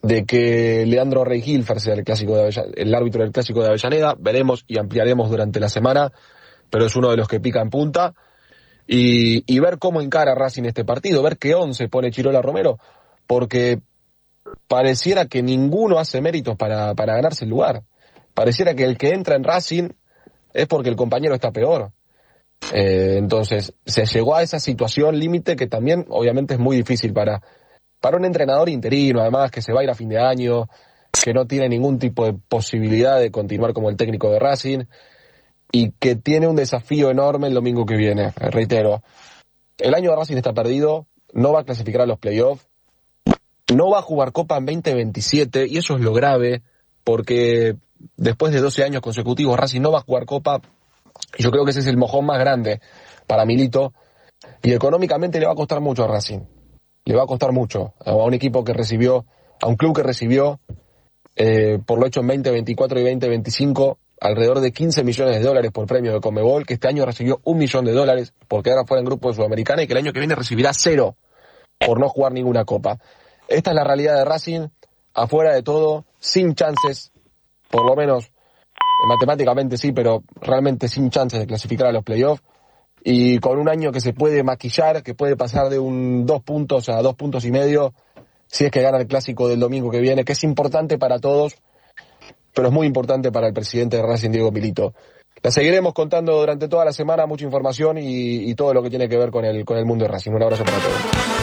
de que Leandro Rey-Hilfer sea el árbitro del Clásico de Avellaneda. Veremos y ampliaremos durante la semana, pero es uno de los que pica en punta. Y ver cómo encara Racing este partido, ver qué 11 pone Chirola Romero, porque pareciera que ninguno hace méritos para ganarse el lugar. Pareciera que el que entra en Racing es porque el compañero está peor. Entonces, se llegó a esa situación límite que también, obviamente, es muy difícil para un entrenador interino, además, que se va a ir a fin de año, que no tiene ningún tipo de posibilidad de continuar como el técnico de Racing, y que tiene un desafío enorme el domingo que viene. Reitero, el año de Racing está perdido, no va a clasificar a los playoffs, no va a jugar Copa en 2027, y eso es lo grave, porque después de 12 años consecutivos Racing no va a jugar Copa. Yo creo que ese es el mojón más grande para Milito, y económicamente le va a costar mucho a Racing. Le va a costar mucho a un equipo que recibió, a un club que recibió, por lo hecho en 2024 y 2025, alrededor de 15 millones de dólares por premio de Conmebol, que este año recibió $1 millón por quedar fuera en grupo de Sudamericana, y que el año que viene recibirá 0 por no jugar ninguna copa. Esta es la realidad de Racing, afuera de todo, sin chances, por lo menos matemáticamente sí, pero realmente sin chances de clasificar a los playoffs, y con un año que se puede maquillar, que puede pasar de 2 puntos a 2 puntos y medio, si es que gana el clásico del domingo que viene, que es importante para todos, pero es muy importante para el presidente de Racing, Diego Milito. La seguiremos contando durante toda la semana, mucha información y todo lo que tiene que ver con el mundo de Racing. Un abrazo para todos.